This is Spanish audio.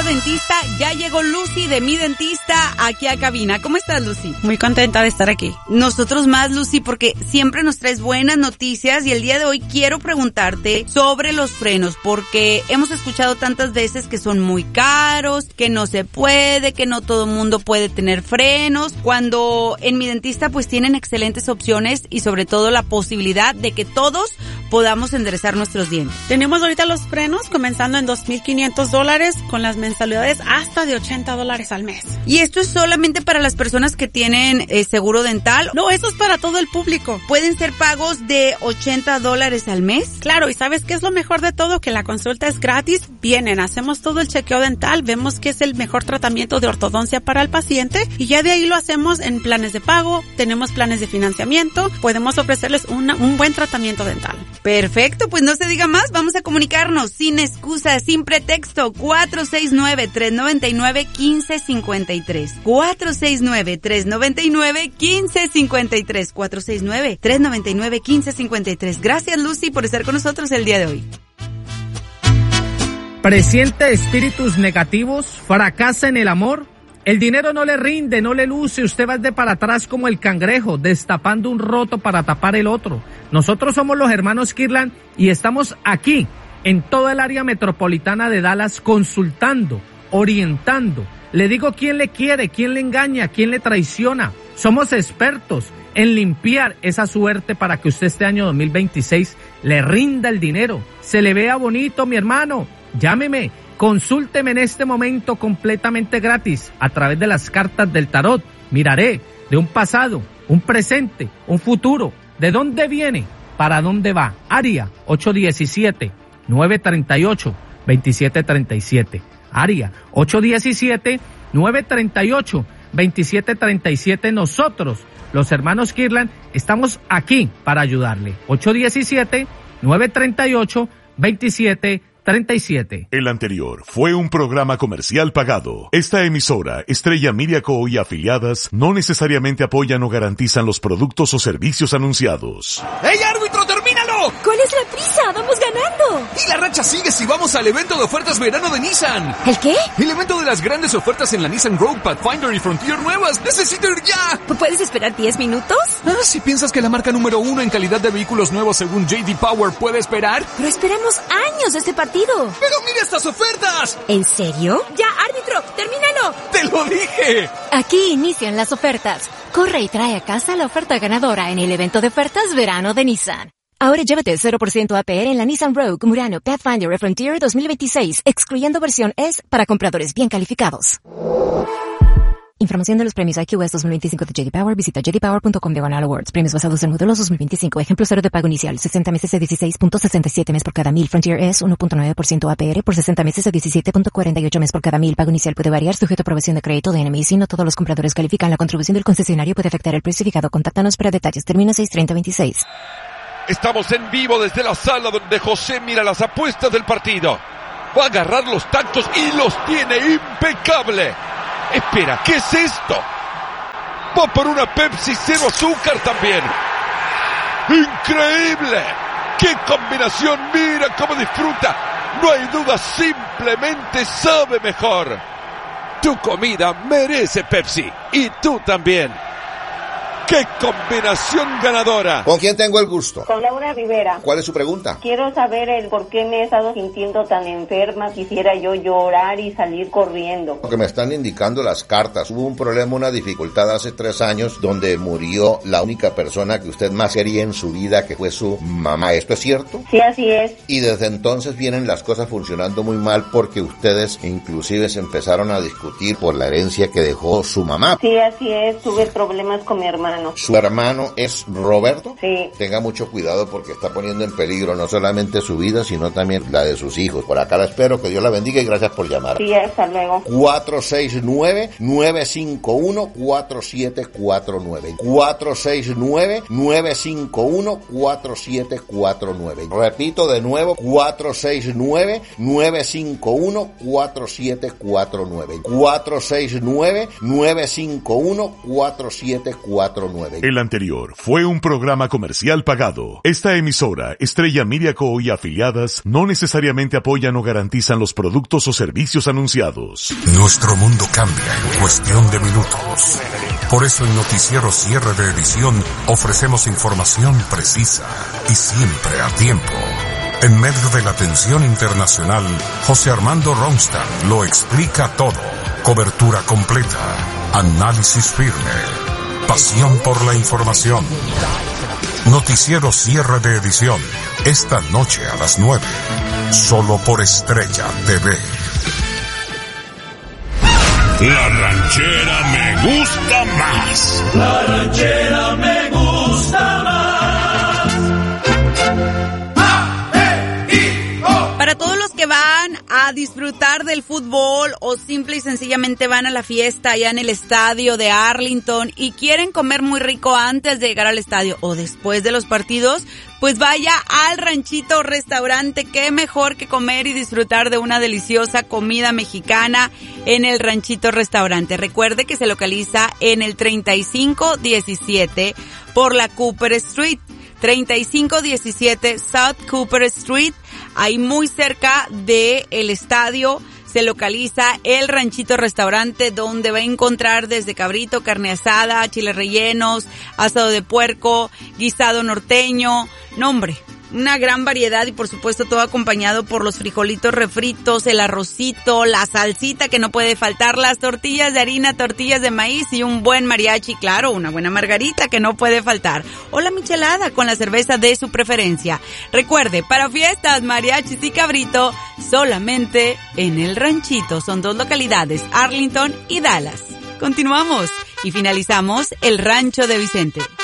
Dentista, ya llegó Lucy de Mi Dentista aquí a cabina. ¿Cómo estás, Lucy? Muy contenta de estar aquí. Nosotros más, Lucy, porque siempre nos traes buenas noticias y el día de hoy quiero preguntarte sobre los frenos, porque hemos escuchado tantas veces que son muy caros, que no se puede, que no todo mundo puede tener frenos, cuando en Mi Dentista pues tienen excelentes opciones y sobre todo la posibilidad de que todos podamos enderezar nuestros dientes. Tenemos ahorita los frenos comenzando en $2,500 con las mensualidades hasta de $80 al mes. ¿Y esto es solamente para las personas que tienen seguro dental? No, eso es para todo el público. ¿Pueden ser pagos de $80 al mes? Claro, y ¿sabes qué es lo mejor de todo? Que la consulta es gratis. Vienen, hacemos todo el chequeo dental, vemos que es el mejor tratamiento de ortodoncia para el paciente y ya de ahí lo hacemos en planes de pago, tenemos planes de financiamiento, podemos ofrecerles un buen tratamiento dental. Perfecto, pues no se diga más, vamos a comunicarnos sin excusa, sin pretexto, 469-399-1553, 469-399-1553, 469-399-1553. Gracias, Lucy, por estar con nosotros el día de hoy. ¿Presiente espíritus negativos? ¿Fracasa en el amor? El dinero no le rinde, no le luce, usted va de para atrás como el cangrejo, destapando un roto para tapar el otro. Nosotros somos los hermanos Kirtland y estamos aquí, en toda el área metropolitana de Dallas, consultando, orientando. Le digo quién le quiere, quién le engaña, quién le traiciona. Somos expertos en limpiar esa suerte para que usted este año 2026 le rinda el dinero, se le vea bonito, mi hermano. Llámeme. Consúlteme en este momento completamente gratis a través de las cartas del tarot. Miraré de un pasado, un presente, un futuro. ¿De dónde viene? ¿Para dónde va? Área 817-938-2737. Área 817-938-2737. Nosotros, los hermanos Kirtland, estamos aquí para ayudarle. 817-938-2737. El anterior fue un programa comercial pagado. Esta emisora, Estrella Media Co. y afiliadas, no necesariamente apoyan o garantizan los productos o servicios anunciados. ¡Ey, árbitro, termínalo! ¿Cuál es la prisa? ¡Vamos ganando! Y la racha sigue si vamos al evento de ofertas verano de Nissan. ¿El qué? El evento de las grandes ofertas en la Nissan Rogue, Pathfinder y Frontier nuevas. ¡Necesito ir ya! ¿Puedes esperar 10 minutos? Si piensas que la marca número 1 en calidad de vehículos nuevos según J.D. Power puede esperar. Pero esperamos años de este partido. ¡Pero mira estas ofertas! ¿En serio? ¡Ya, árbitro! ¡Termínalo! ¡Te lo dije! Aquí inician las ofertas. Corre y trae a casa la oferta ganadora en el evento de ofertas verano de Nissan. Ahora llévate 0% APR en la Nissan Rogue, Murano, Pathfinder y Frontier 2026, excluyendo versión S para compradores bien calificados. Información de los premios IQS 2025 de J.D. Power. Visita jdpower.com/awards. Premios basados en modelos 2025. Ejemplo 0 de pago inicial. 60 meses a 16.67 mes por cada 1000. Frontier es 1.9% APR por 60 meses a 17.48 mes por cada 1000. Pago inicial puede variar sujeto a aprobación de crédito de NMC. No todos los compradores califican. La contribución del concesionario puede afectar el precio fijado. Contáctanos para detalles. Termina 6/30/26. Estamos en vivo desde la sala donde José mira las apuestas del partido. Va a agarrar los tactos y los tiene impecable. Espera, ¿qué es esto? Va por una Pepsi cero azúcar también. ¡Increíble! ¡Qué combinación! ¡Mira cómo disfruta! No hay duda, simplemente sabe mejor. Tu comida merece Pepsi. Y tú también. ¡Qué combinación ganadora! ¿Con quién tengo el gusto? Con Laura Rivera. ¿Cuál es su pregunta? Quiero saber el por qué me he estado sintiendo tan enferma. Quisiera yo llorar y salir corriendo. Lo que me están indicando las cartas. Hubo un problema, una dificultad hace 3 años donde murió la única persona que usted más quería en su vida, que fue su mamá. ¿Esto es cierto? Sí, así es. Y desde entonces vienen las cosas funcionando muy mal porque ustedes inclusive se empezaron a discutir por la herencia que dejó su mamá. Sí, así es. Tuve problemas con mi hermano. ¿Su hermano es Roberto? Sí. Tenga mucho cuidado porque está poniendo en peligro no solamente su vida, sino también la de sus hijos. Por acá la espero, que Dios la bendiga y gracias por llamar. Sí, hasta luego. 469-951-4749. 469-951-4749. Repito de nuevo, 469-951-4749. 469-951-4749. 449. El anterior fue un programa comercial pagado. Esta emisora, Estrella Media Co. y afiliadas, no necesariamente apoyan o garantizan los productos o servicios anunciados. Nuestro mundo cambia en cuestión de minutos. Por eso en Noticiero Cierre de Edición ofrecemos información precisa y siempre a tiempo. En medio de la tensión internacional, José Armando Ronstadt lo explica todo. Cobertura completa, análisis firme, pasión por la información. Noticiero Cierre de Edición, esta noche a las 9, solo por Estrella TV. La ranchera me gusta más. La ranchera me gusta más. Para todos los que van a disfrutar del fútbol o simple y sencillamente van a la fiesta allá en el estadio de Arlington y quieren comer muy rico antes de llegar al estadio o después de los partidos, pues vaya al Ranchito Restaurante. Qué mejor que comer y disfrutar de una deliciosa comida mexicana en el Ranchito Restaurante. Recuerde que se localiza en el 3517 por la Cooper Street. 3517 South Cooper Street, ahí muy cerca de el estadio se localiza el Ranchito Restaurante, donde va a encontrar desde cabrito, carne asada, chiles rellenos, asado de puerco, guisado norteño, no hombre, una gran variedad y por supuesto todo acompañado por los frijolitos refritos, el arrocito, la salsita que no puede faltar, las tortillas de harina, tortillas de maíz y un buen mariachi, claro, una buena margarita que no puede faltar, o la michelada con la cerveza de su preferencia. Recuerde, para fiestas, mariachis y cabrito, solamente en el Ranchito. Son dos localidades, Arlington y Dallas. Continuamos y finalizamos el Rancho de Vicente.